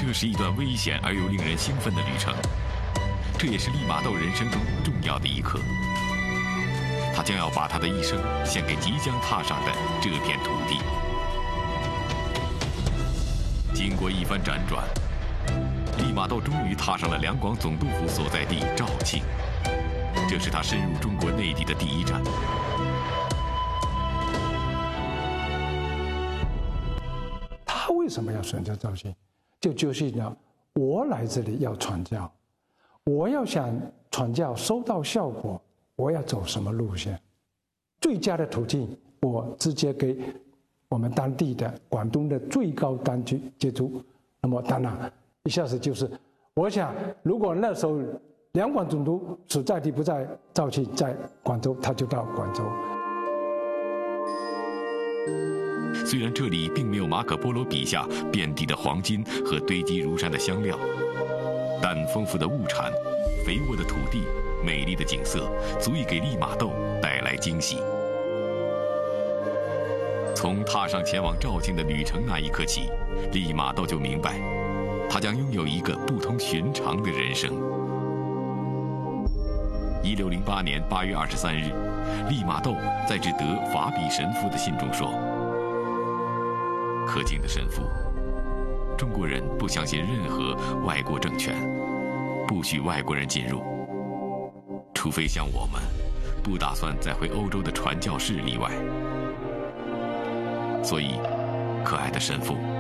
这是一段危险而又令人兴奋的旅程，这也是利玛窦人生中重要的一刻。他将要把他的一生献给即将踏上的这片土地。经过一番辗转，利玛窦终于踏上了两广总督府所在地肇庆，这是他深入中国内地的第一站。 他为什么要选择肇庆？就是呢，我来这里要传教，我要想传教收到效果，我要走什么路线？最佳的途径，我直接给我们当地的广东的最高当局接触。那么当然，一下子就是，我想如果那时候两广总督所在地不在肇庆，在广州，他就到广州。 虽然这里并没有马可波罗笔下遍地的黄金和堆积如山的香料，但丰富的物产、肥沃的土地、美丽的景色，足以给利玛窦带来惊喜。从踏上前往肇庆的旅程那一刻起，利玛窦就明白，他将拥有一个不同寻常的人生。1608年8月23日，利玛窦在致德法比神父的信中说：“可敬的神父，中国人不相信任何外国政权，不许外国人进入，除非像我们不打算再回欧洲的传教士例外。所以，可爱的神父，